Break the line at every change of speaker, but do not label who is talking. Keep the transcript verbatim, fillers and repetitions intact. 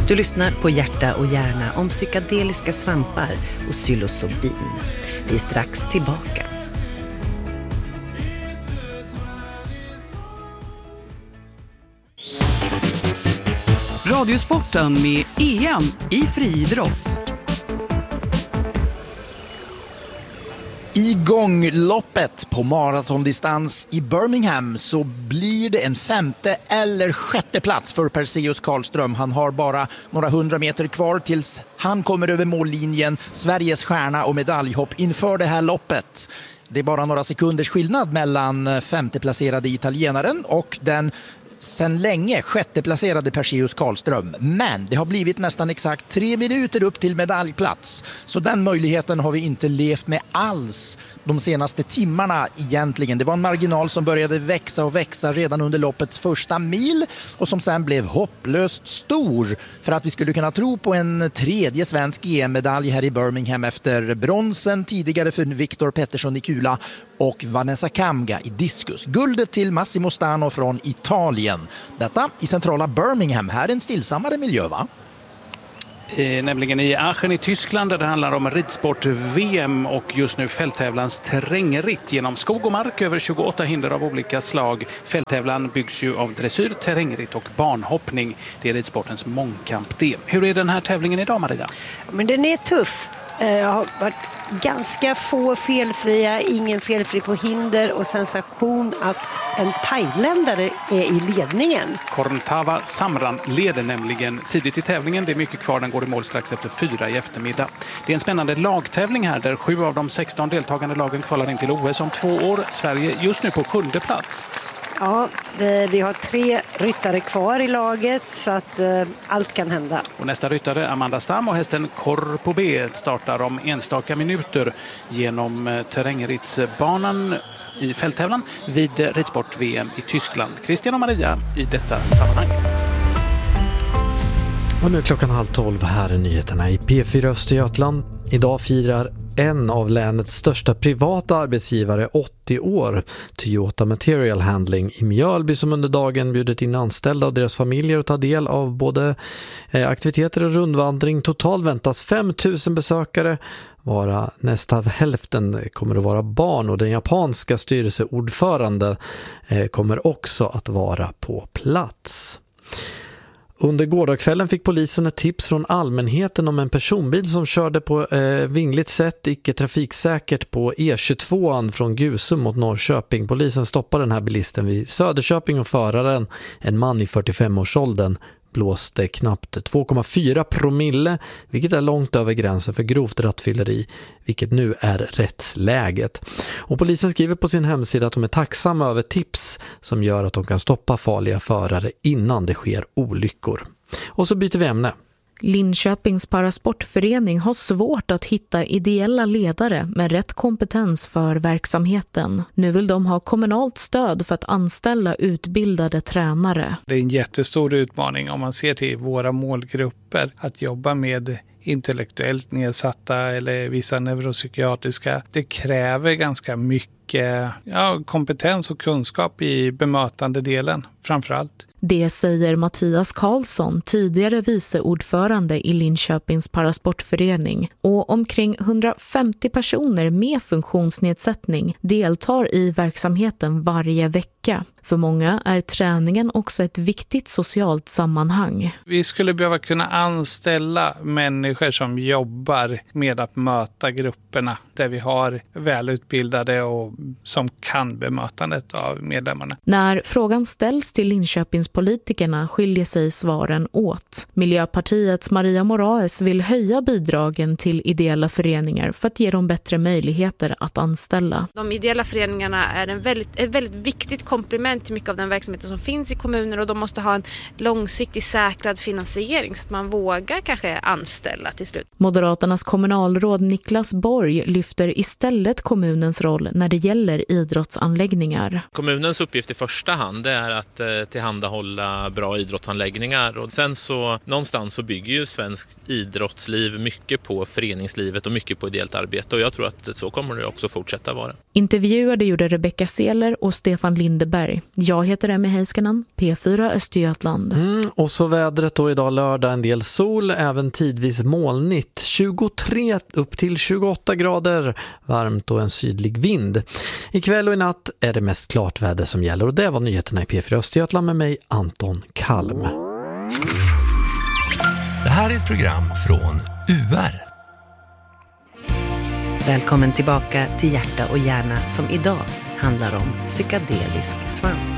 Du lyssnar på Hjärta och hjärna om psykedeliska svampar och psilocybin. Vi är strax tillbaka.
Radiosporten med E M i friidrott.
I gångloppet på maratondistans i Birmingham så blir det en femte eller sjätte plats för Perseus Karlström. Han har bara några hundra meter kvar tills han kommer över mållinjen, Sveriges stjärna och medaljhopp inför det här loppet. Det är bara några sekunders skillnad mellan femteplacerade italienaren och den sen länge sjätteplacerade Perseus Karlström. Men det har blivit nästan exakt tre minuter upp till medaljplats. Så den möjligheten har vi inte levt med alls de senaste timmarna egentligen. Det var en marginal som började växa och växa redan under loppets första mil och som sen blev hopplöst stor för att vi skulle kunna tro på en tredje svensk E M-medalj här i Birmingham efter bronsen tidigare för Viktor Pettersson i kula och Vanessa Kamga i diskus. Guldet till Massimo Stano från Italien. Detta i centrala Birmingham. Här är en stillsammare miljö, va?
Eh, nämligen i Aachen i Tyskland där det handlar om ridsport-V M och just nu fälttävlans terrängritt genom skog och mark över tjugoåtta hinder av olika slag. Fälttävlan byggs ju av dressyr, terrängritt och barnhoppning. Det är ridsportens mångkamp det. Hur är den här tävlingen idag, Maria?
Men den är tuff. Jag har varit ganska få felfria, ingen felfri på hinder och sensation att en thailändare är i ledningen.
Korntava Samran leder nämligen tidigt i tävlingen. Det är mycket kvar, den går i mål strax efter fyra i eftermiddag. Det är en spännande lagtävling här där sju av de sexton deltagande lagen kvalar in till O S om två år. Sverige just nu på sjunde plats.
Ja, vi har tre ryttare kvar i laget så att eh, allt kan hända.
Och nästa ryttare, Amanda Stam och hästen Corpo B startar om enstaka minuter genom eh, terrängrittsbanan i fälttävlan vid ridsport-V M i Tyskland. Christian och Maria i detta sammanhang.
Och nu är klockan halv tolv, här är nyheterna i P fyra Östergötland. Idag firar en av länets största privata arbetsgivare åttio år, Toyota Material Handling i Mjölby, som under dagen bjudit in anställda och deras familjer att ta del av både aktiviteter och rundvandring. Totalt väntas fem tusen besökare, vara nästan hälften kommer att vara barn och den japanska styrelseordförande kommer också att vara på plats. Under gårdagskvällen fick polisen ett tips från allmänheten om en personbil som körde på eh, vingligt sätt, icke trafiksäkert på E tjugotvå från Gusum mot Norrköping. Polisen stoppade den här bilisten vid Söderköping och föraren, en man i fyrtiofem-årsåldern, blåste knappt två komma fyra promille, vilket är långt över gränsen för grovt rattfylleri, vilket nu är rättsläget. Och polisen skriver på sin hemsida att de är tacksamma över tips som gör att de kan stoppa farliga förare innan det sker olyckor. Och så byter vi ämne.
Linköpings parasportförening har svårt att hitta ideella ledare med rätt kompetens för verksamheten. Nu vill de ha kommunalt stöd för att anställa utbildade tränare.
Det är en jättestor utmaning om man ser till våra målgrupper att jobba med intellektuellt nedsatta eller vissa neuropsykiatriska. Det kräver ganska mycket ja, kompetens och kunskap i bemötande delen framförallt.
Det säger Mattias Karlsson, tidigare viceordförande i Linköpings parasportförening, och omkring hundrafemtio personer med funktionsnedsättning deltar i verksamheten varje vecka. För många är träningen också ett viktigt socialt sammanhang.
Vi skulle behöva kunna anställa människor som jobbar med att möta grupperna där vi har välutbildade och som kan bemötandet av medlemmarna.
När frågan ställs till Linköpings politikerna skiljer sig svaren åt. Miljöpartiets Maria Moraes vill höja bidragen till ideella föreningar för att ge dem bättre möjligheter att anställa.
De ideella föreningarna är en väldigt, ett väldigt viktigt komplement till mycket av den verksamheten som finns i kommuner, och de måste ha en långsiktig säkrad finansiering så att man vågar kanske anställa till slut.
Moderaternas kommunalråd Niklas Borg lyfter istället kommunens roll när det gäller idrottsanläggningar.
Kommunens uppgift i första hand är att eh, tillhandahålla bra idrottsanläggningar, och sen så någonstans så bygger ju svensk idrottsliv mycket på föreningslivet och mycket på ideellt arbete, och jag tror att så kommer det också fortsätta vara.
Intervjuade gjorde Rebecca Seler och Stefan Lind Lindeberg. Jag heter Emmy Heiskanen, P fyra Östergötland.
Mm, och så vädret då idag lördag, en del sol, även tidvis molnigt. tjugotre upp till tjugoåtta grader, varmt och en sydlig vind. Ikväll och i natt är det mest klart väder som gäller, och det var nyheterna i P fyra Östergötland med mig, Anton Kalm.
Det här är ett program från U R.
Välkommen tillbaka till Hjärta och hjärna som idag handlar om psykedelisk svamp.